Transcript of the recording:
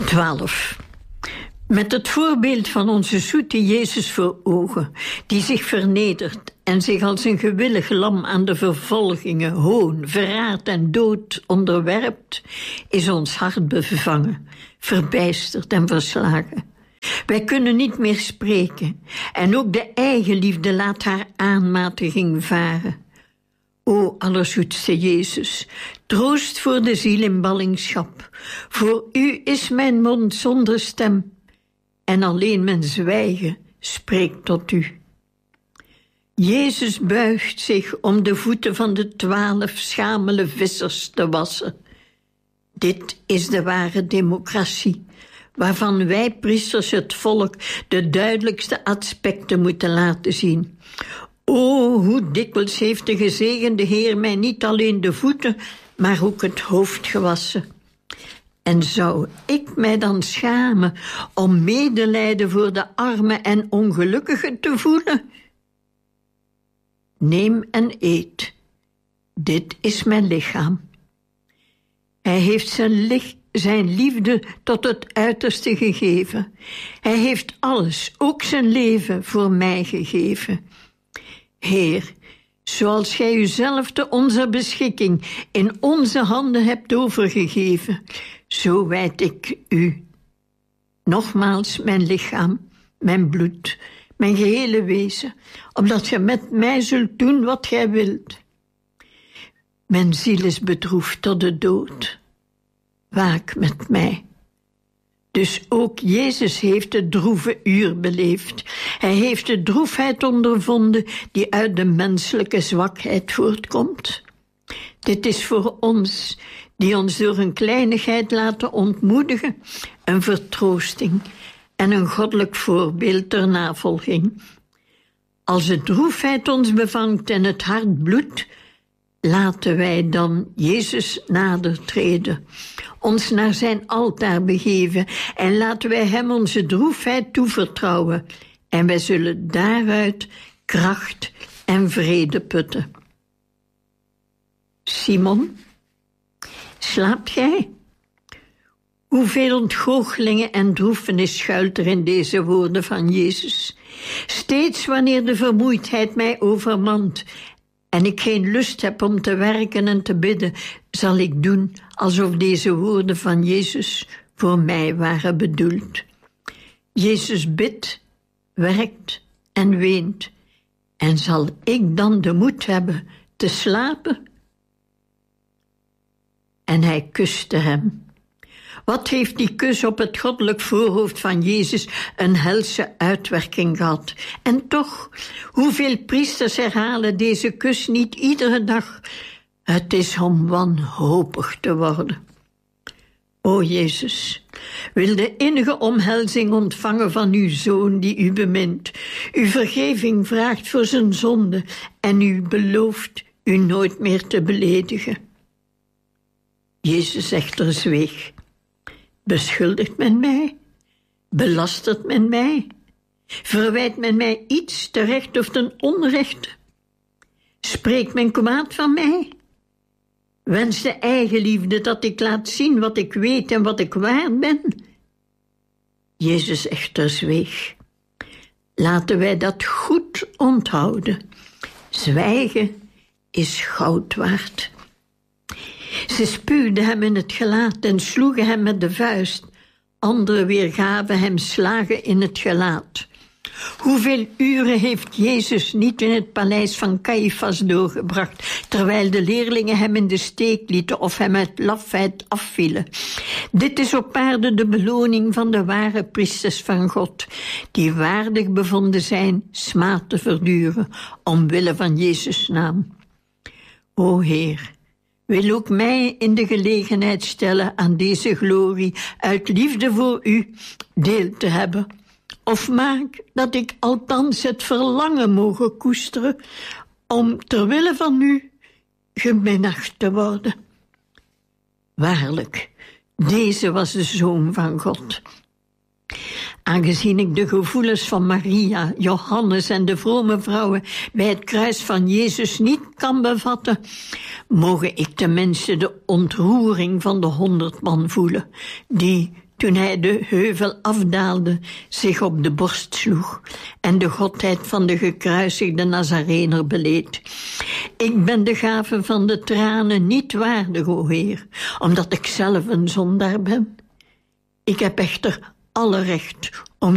12. Met het voorbeeld van onze zoete Jezus voor ogen, die zich vernedert en zich als een gewillig lam aan de vervolgingen, hoon, verraad en dood onderwerpt, is ons hart bevangen, verbijsterd en verslagen. Wij kunnen niet meer spreken en ook de eigenliefde laat haar aanmatiging varen. O allerzoetste Jezus, troost voor de ziel in ballingschap. Voor u is mijn mond zonder stem en alleen mijn zwijgen spreekt tot u. Jezus buigt zich om de voeten van de 12 schamele vissers te wassen. Dit is de ware democratie, waarvan wij priesters het volk de duidelijkste aspecten moeten laten zien. O, hoe dikwijls heeft de gezegende Heer mij niet alleen de voeten, maar ook het hoofd gewassen. En zou ik mij dan schamen om medelijden voor de armen en ongelukkigen te voelen? Neem en eet. Dit is mijn lichaam. Hij heeft zijn liefde tot het uiterste gegeven. Hij heeft alles, ook zijn leven, voor mij gegeven. Heer, zoals gij uzelf te onze beschikking in onze handen hebt overgegeven, zo wijd ik u. Nogmaals mijn lichaam, mijn bloed, mijn gehele wezen, opdat gij met mij zult doen wat gij wilt. Mijn ziel is bedroefd tot de dood. Waak met mij. Dus ook Jezus heeft het droeve uur beleefd. Hij heeft de droefheid ondervonden die uit de menselijke zwakheid voortkomt. Dit is voor ons, die ons door een kleinigheid laten ontmoedigen, een vertroosting en een goddelijk voorbeeld ter navolging. Als de droefheid ons bevangt en het hart bloedt, laten wij dan Jezus nader treden, ons naar zijn altaar begeven en laten wij hem onze droefheid toevertrouwen en wij zullen daaruit kracht en vrede putten. Simon, slaapt gij? Hoeveel ontgoochelingen en droefenis schuilt er in deze woorden van Jezus. Steeds wanneer de vermoeidheid mij overmand en ik geen lust heb om te werken en te bidden, zal ik doen alsof deze woorden van Jezus voor mij waren bedoeld. Jezus bidt, werkt en weent. En zal ik dan de moed hebben te slapen? En hij kuste hem. Wat heeft die kus op het goddelijk voorhoofd van Jezus een helse uitwerking gehad? En toch, hoeveel priesters herhalen deze kus niet iedere dag? Het is om wanhopig te worden. O Jezus, wil de innige omhelzing ontvangen van uw Zoon die u bemint, uw vergeving vraagt voor zijn zonde en u belooft u nooit meer te beledigen. Jezus echter zweeg. Beschuldigt men mij? Belastert men mij? Verwijt men mij iets terecht of ten onrechte? Spreekt men kwaad van mij? Wens de eigenliefde dat ik laat zien wat ik weet en wat ik waard ben? Jezus echter zweeg. Laten wij dat goed onthouden. Zwijgen is goud waard. Ze spuwden hem in het gelaat en sloegen hem met de vuist. Anderen weer gaven hem slagen in het gelaat. Hoeveel uren heeft Jezus niet in het paleis van Caiaphas doorgebracht, terwijl de leerlingen hem in de steek lieten of hem uit lafheid afvielen. Dit is op aarde de beloning van de ware priesters van God, die waardig bevonden zijn smaad te verduren, omwille van Jezus' naam. O Heer, wil ook mij in de gelegenheid stellen aan deze glorie uit liefde voor u deel te hebben. Of maak dat ik althans het verlangen mogen koesteren om terwille van u geminacht te worden. Waarlijk, deze was de Zoon van God. Aangezien ik de gevoelens van Maria, Johannes en de vrome vrouwen bij het kruis van Jezus niet kan bevatten, mogen ik tenminste de ontroering van de 100 man voelen, die toen hij de heuvel afdaalde, zich op de borst sloeg en de godheid van de gekruisigde Nazarener beleed. Ik ben de gave van de tranen niet waardig, o Heer, omdat ik zelf een zondaar ben. Ik heb echter alle recht om